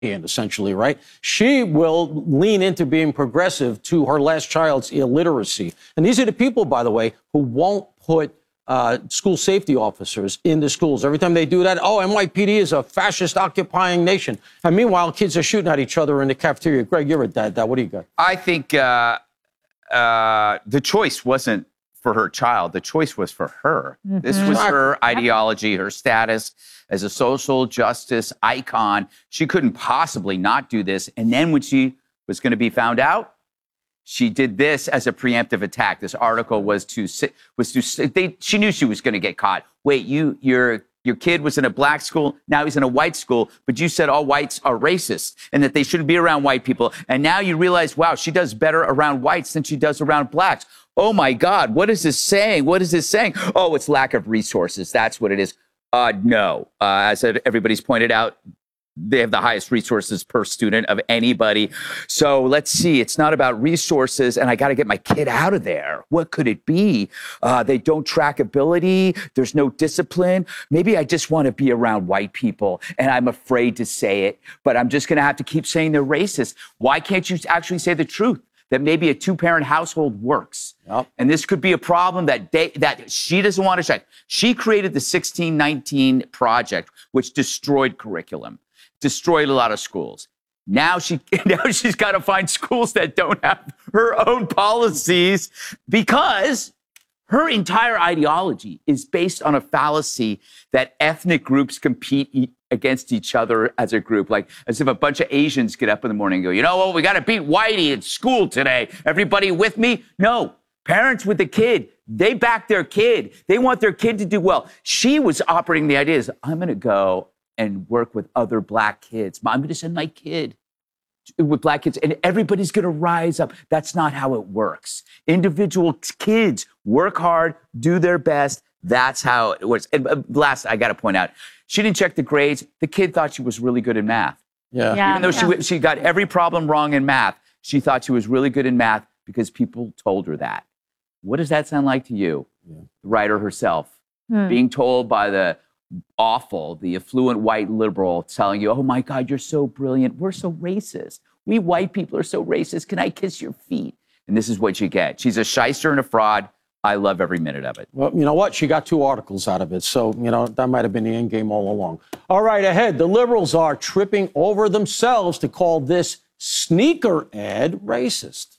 essentially, right? She will lean into being progressive to her last child's illiteracy. And these are the people, by the way, who won't put school safety officers in the schools. Every time they do that, oh, NYPD is a fascist occupying nation. And meanwhile, kids are shooting at each other in the cafeteria. Greg, you're a dad. What do you got? I think the choice wasn't for her child. The choice was for her. Mm-hmm. This was her ideology, her status as a social justice icon. She couldn't possibly not do this. And then when she was going to be found out, she did this as a preemptive attack. This article she knew she was going to get caught. Wait, your kid was in a black school. Now he's in a white school, but you said all whites are racist and that they shouldn't be around white people. And now you realize, wow, she does better around whites than she does around blacks. Oh my God, what is this saying? What is this saying? Oh, it's lack of resources. That's what it is. No, as everybody's pointed out, they have the highest resources per student of anybody. So let's see. It's not about resources, and I got to get my kid out of there. What could it be? They don't track ability. There's no discipline. Maybe I just want to be around white people, and I'm afraid to say it, but I'm just going to have to keep saying they're racist. Why can't you actually say the truth? That maybe a two-parent household works. Yep. And this could be a problem that she doesn't want to check. She created the 1619 Project, which destroyed curriculum. Destroyed a lot of schools. Now she's got to find schools that don't have her own policies because her entire ideology is based on a fallacy that ethnic groups compete against each other as a group. Like as if a bunch of Asians get up in the morning and go, you know what, we got to beat Whitey at school today. Everybody with me? No. Parents with the kid, they back their kid. They want their kid to do well. She was operating the ideas, I'm going to go and work with other black kids. I'm going to send my kid with black kids and everybody's going to rise up. That's not how it works. Individual kids work hard, do their best. That's how it works. And last, I got to point out, she didn't check the grades. The kid thought she was really good in math. Yeah. Even though she got every problem wrong in math, she thought she was really good in math because people told her that. What does that sound like to you? Yeah. The writer herself, being told by the affluent white liberal telling you, oh my God, you're so brilliant. We're so racist. We white people are so racist. Can I kiss your feet? And this is what you get. She's a shyster and a fraud. I love every minute of it. Well, you know what? She got 2 articles out of it. So, that might have been the end game all along. All right, ahead. The liberals are tripping over themselves to call this sneaker ad racist.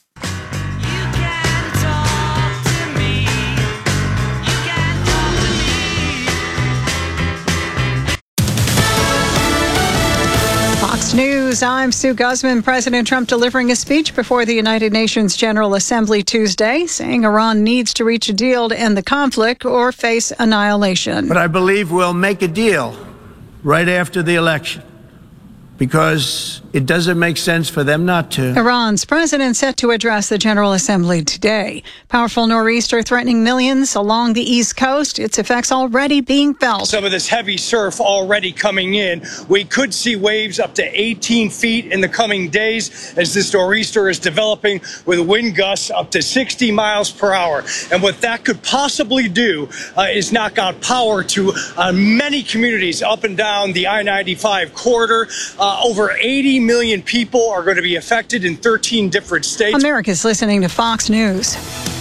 Fox News, I'm Sue Guzman. President Trump delivering a speech before the United Nations General Assembly Tuesday, saying Iran needs to reach a deal to end the conflict or face annihilation. But I believe we'll make a deal right after the election, because it doesn't make sense for them not to. Iran's president set to address the General Assembly today. Powerful nor'easter threatening millions along the East Coast. Its effects already being felt. Some of this heavy surf already coming in. We could see waves up to 18 feet in the coming days as this nor'easter is developing with wind gusts up to 60 miles per hour. And what that could possibly do is knock out power to many communities up and down the I-95 corridor. Over 80 million people are going to be affected in 13 different states. America's listening to Fox News.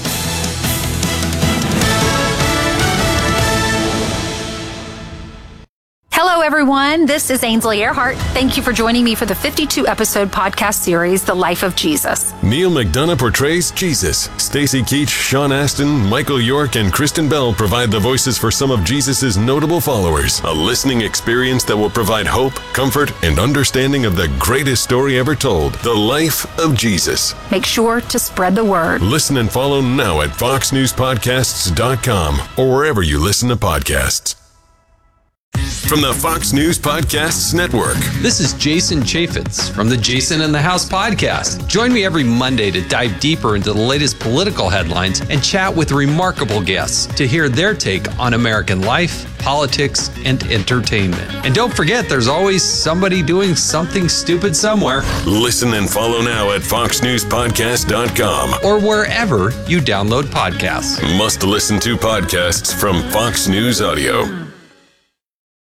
Hello, everyone. This is Ainsley Earhart. Thank you for joining me for the 52-episode podcast series, The Life of Jesus. Neil McDonough portrays Jesus. Stacy Keach, Sean Astin, Michael York, and Kristen Bell provide the voices for some of Jesus' notable followers. A listening experience that will provide hope, comfort, and understanding of the greatest story ever told, The Life of Jesus. Make sure to spread the word. Listen and follow now at foxnewspodcasts.com or wherever you listen to podcasts. From the Fox News Podcasts Network. This is Jason Chaffetz from the Jason in the House podcast. Join me every Monday to dive deeper into the latest political headlines and chat with remarkable guests to hear their take on American life, politics, and entertainment. And don't forget, there's always somebody doing something stupid somewhere. Listen and follow now at foxnewspodcast.com or wherever you download podcasts. Must listen to podcasts from Fox News Audio.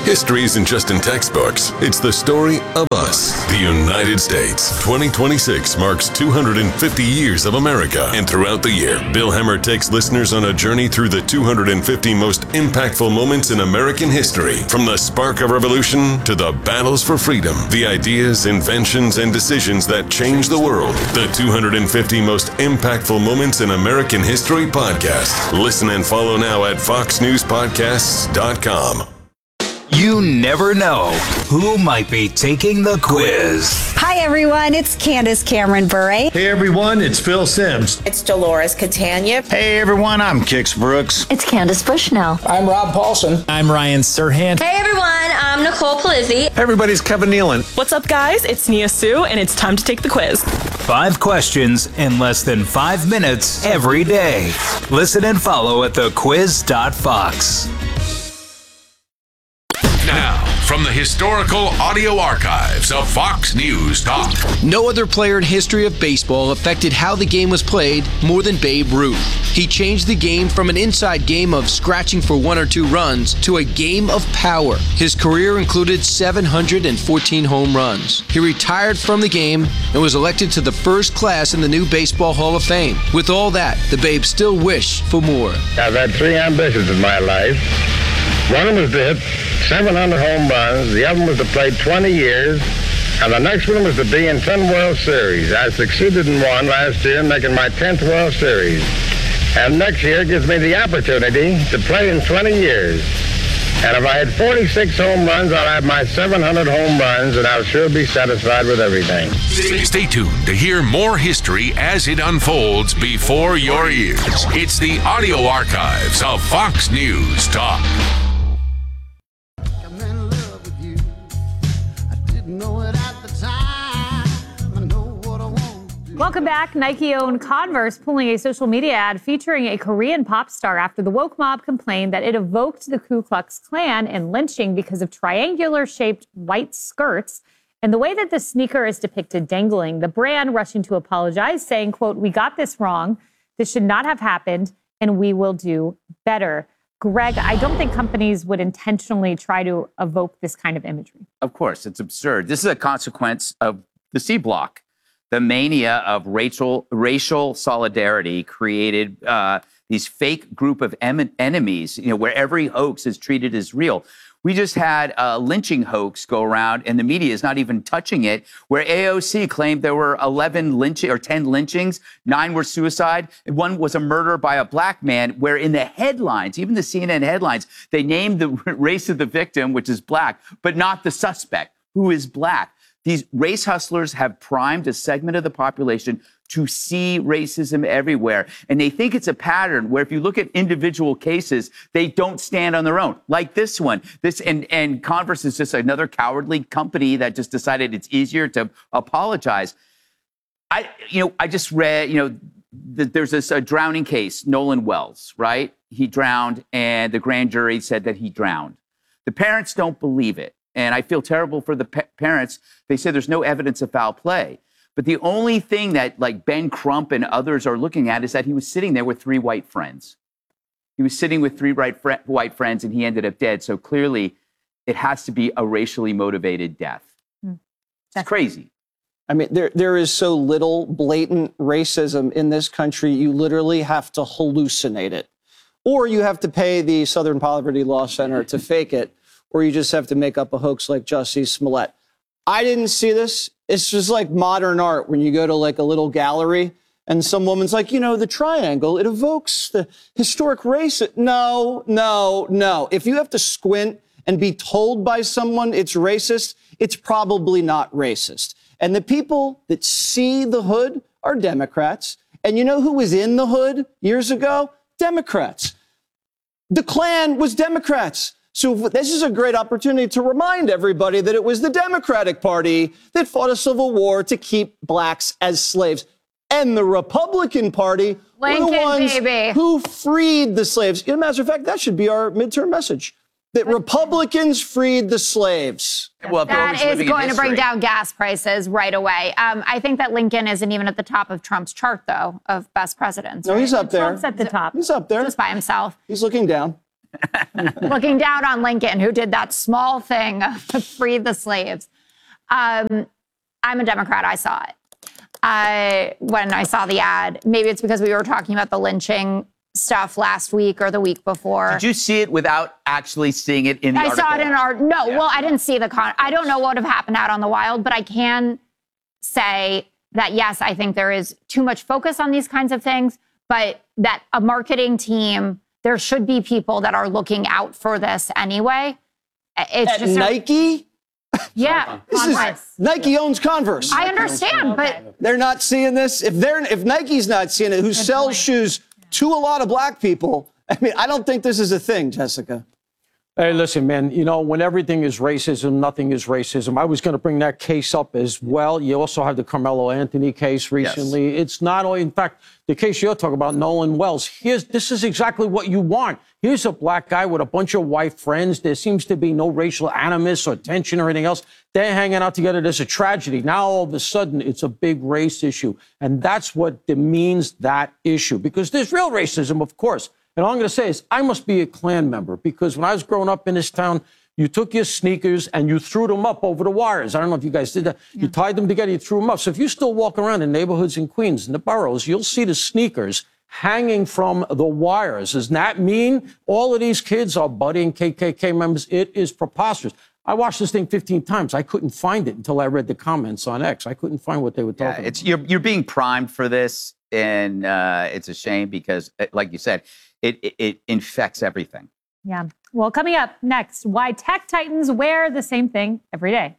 History isn't just in textbooks. It's the story of us, the United States. 2026 marks 250 years of America. And throughout the year, Bill Hemmer takes listeners on a journey through the 250 most impactful moments in American history. From the spark of revolution to the battles for freedom, the ideas, inventions, and decisions that changed the world. The 250 most impactful moments in American history podcast. Listen and follow now at foxnewspodcasts.com. You never know who might be taking the quiz. Hi, everyone. It's Candace Cameron Bure. Hey, everyone. It's Phil Simms. It's Dolores Catania. Hey, everyone. I'm Kix Brooks. It's Candace Bushnell. I'm Rob Paulson. I'm Ryan Serhant. Hey, everyone. I'm Nicole Palizzi. Hey, everybody. It's Kevin Nealon. What's up, guys? It's Nia Sue, and it's time to take the quiz. 5 questions in less than 5 minutes every day. Listen and follow at thequiz.fox. Now, from the historical audio archives of Fox News Talk. No other player in history of baseball affected how the game was played more than Babe Ruth. He changed the game from an inside game of scratching for 1 or 2 runs to a game of power. His career included 714 home runs. He retired from the game and was elected to the first class in the new Baseball Hall of Fame. With all that, the Babe still wished for more. I've had 3 ambitions in my life. One was to hit 700 home runs, the other was to play 20 years, and the next one was to be in 10 World Series. I succeeded in one last year, making my 10th World Series. And next year gives me the opportunity to play in 20 years. And if I had 46 home runs, I'll have my 700 home runs, and I'll sure be satisfied with everything. Stay tuned to hear more history as it unfolds before your ears. It's the audio archives of Fox News Talk. Welcome back. Nike-owned Converse pulling a social media ad featuring a Korean pop star after the woke mob complained that it evoked the Ku Klux Klan and lynching because of triangular-shaped white skirts. And the way that the sneaker is depicted dangling, the brand rushing to apologize, saying, quote, "We got this wrong. This should not have happened, and we will do better." Greg, I don't think companies would intentionally try to evoke this kind of imagery. Of course, it's absurd. This is a consequence of the C Block. The mania of racial solidarity created these fake group of enemies, where every hoax is treated as real. We just had a lynching hoax go around, and the media is not even touching it, where AOC claimed there were 10 lynchings, 9 were suicide, and 1 was a murder by a black man, where in the headlines, even the CNN headlines, they named the race of the victim, which is black, but not the suspect, who is black. These race hustlers have primed a segment of the population to see racism everywhere. And they think it's a pattern where if you look at individual cases, they don't stand on their own, like this one. And Converse is just another cowardly company that just decided it's easier to apologize. I just read, there's this drowning case, Nolan Wells, right? He drowned, and the grand jury said that he drowned. The parents don't believe it. And I feel terrible for the parents. They say there's no evidence of foul play. But the only thing that like Ben Crump and others are looking at is that he was sitting there with 3 white friends. He was sitting with 3 white friends, and he ended up dead. So clearly it has to be a racially motivated death. It's crazy. I mean, there is so little blatant racism in this country, you literally have to hallucinate it. Or you have to pay the Southern Poverty Law Center to fake it. Or you just have to make up a hoax like Jussie Smollett. I didn't see this. It's just like modern art when you go to like a little gallery and some woman's like, the triangle, it evokes the historic race. No. If you have to squint and be told by someone it's racist, it's probably not racist. And the people that see the hood are Democrats. And you know who was in the hood years ago? Democrats. The Klan was Democrats. So this is a great opportunity to remind everybody that it was the Democratic Party that fought a civil war to keep blacks as slaves. And the Republican Party were the ones who freed the slaves. As a matter of fact, that should be our midterm message, that Republicans freed the slaves. Well, that is going to bring down gas prices right away. I think that Lincoln isn't even at the top of Trump's chart, though, of best presidents. No, he's up there. Trump's at the top. He's up there. Just by himself. He's looking down. looking down on Lincoln, who did that small thing to free the slaves. I'm a Democrat. I saw it when I saw the ad. Maybe it's because we were talking about the lynching stuff last week or the week before. Did you see it without actually seeing it in the article? I saw it in our... No, well, I didn't see I don't know what would have happened out on the wild, but I can say that, yes, I think there is too much focus on these kinds of things, but that a marketing team, there should be people that are looking out for this anyway. It's At just Nike? Yeah. Nike owns Converse. I understand, but they're not seeing this. If Nike's not seeing it, who sells shoes to a lot of black people, I mean, I don't think this is a thing, Jessica. Hey, listen, man, you know, when everything is racism, nothing is racism. I was going to bring that case up as well. You also have the Carmelo Anthony case recently. Yes. It's not only, in fact, the case you're talking about, Nolan Wells. This is exactly what you want. Here's a black guy with a bunch of white friends. There seems to be no racial animus or tension or anything else. They're hanging out together. There's a tragedy. Now, all of a sudden, it's a big race issue. And that's what demeans that issue, because there's real racism, of course. And all I'm going to say is I must be a Klan member, because when I was growing up in this town, you took your sneakers and you threw them up over the wires. I don't know if you guys did that. Yeah. You tied them together, you threw them up. So if you still walk around in neighborhoods in Queens, in the boroughs, you'll see the sneakers hanging from the wires. Does that mean all of these kids are budding KKK members? It is preposterous. I watched this thing 15 times. I couldn't find it until I read the comments on X. I couldn't find what they were talking about. You're being primed for this, and it's a shame because, like you said, it infects everything. Yeah. Well, coming up next, why tech titans wear the same thing every day.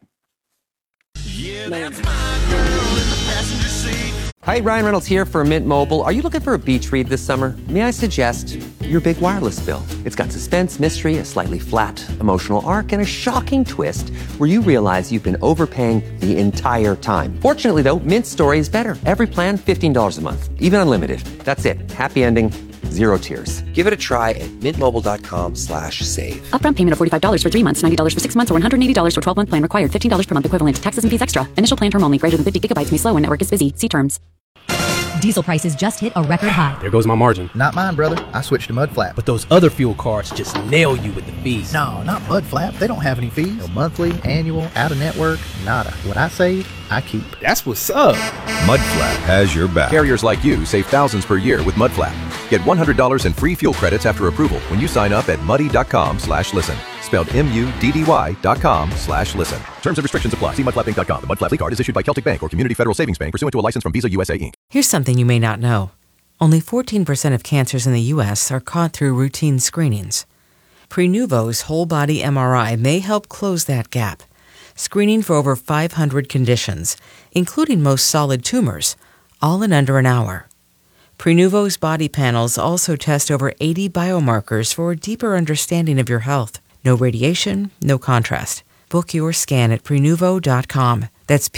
Hi, Ryan Reynolds here for Mint Mobile. Are you looking for a beach read this summer? May I suggest your big wireless bill? It's got suspense, mystery, a slightly flat emotional arc, and a shocking twist where you realize you've been overpaying the entire time. Fortunately, though, Mint's story is better. Every plan, $15 a month, even unlimited. That's it. Happy ending. Zero tears. Give it a try at mintmobile.com/save. Upfront payment of $45 for 3 months, $90 for 6 months, or $180 for 12-month plan required. $15 per month equivalent. Taxes and fees extra. Initial plan term only. Greater than 50 gigabytes may slow when network is busy. See terms. Diesel prices just hit a record high. There goes my margin. Not mine, brother. I switched to Mudflap. But those other fuel cards just nail you with the fees. No, not Mudflap. They don't have any fees. No monthly, annual, out-of-network, nada. What I save, I keep. That's what's up. Mudflap has your back. Carriers like you save thousands per year with Mudflap. Get $100 in free fuel credits after approval when you sign up at muddy.com/listen. Spelled MUDDY.com/listen. Terms and restrictions apply. See mudflapping.com. The Mudflap card is issued by Celtic Bank or Community Federal Savings Bank pursuant to a license from Visa USA Inc. Here's something you may not know. Only 14% of cancers in the U.S. are caught through routine screenings. Prenuvo's whole body MRI may help close that gap, screening for over 500 conditions, including most solid tumors, all in under an hour. Prenuvo's body panels also test over 80 biomarkers for a deeper understanding of your health. No radiation, no contrast. Book your scan at Prenuvo.com. That's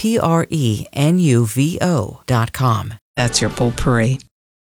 Prenuvo.com. That's your potpourri.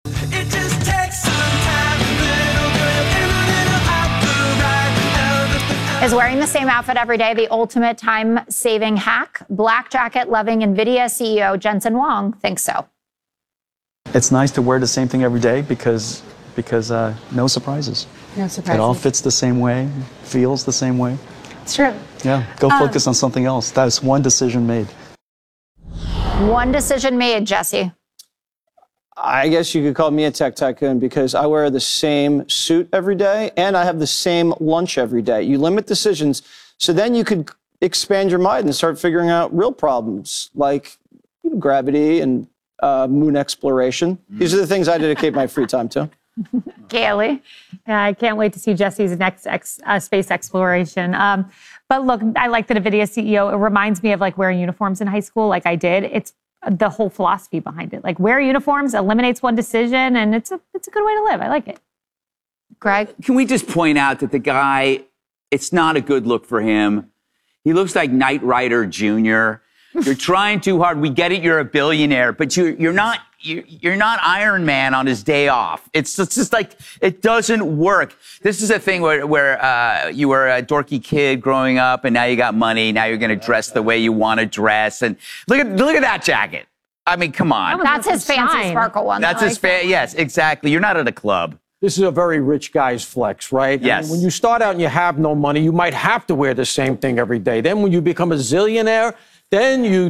Is wearing the same outfit every day the ultimate time-saving hack? Black jacket-loving NVIDIA CEO Jensen Huang thinks so. It's nice to wear the same thing every day because no surprises. No surprises. It all fits the same way, feels the same way. It's true. Yeah, go focus on something else. That's one decision made. One decision made, Jesse. I guess you could call me a tech tycoon because I wear the same suit every day and I have the same lunch every day. You limit decisions so then you could expand your mind and start figuring out real problems like gravity and moon exploration. These are the things I dedicate my free time to. Gailey. I can't wait to see Jesse's next space exploration. But look, I like the NVIDIA CEO. It reminds me of like wearing uniforms in high school like I did. It's the whole philosophy behind it. Like wear uniforms, eliminates one decision, and it's a good way to live. I like it. Greg? Can we just point out that the guy, it's not a good look for him. He looks like Knight Rider Jr. You're trying too hard. We get it. You're a billionaire, but you're not Iron Man on his day off. It's just like, it doesn't work. This is a thing where you were a dorky kid growing up and now you got money. Now you're going to dress the way you want to dress. And look at that jacket. I mean, come on. That's his fancy sparkle one. That's his yes, exactly. You're not at a club. This is a very rich guy's flex, right? Yes. I mean, when you start out and you have no money, you might have to wear the same thing every day. Then when you become a zillionaire, then you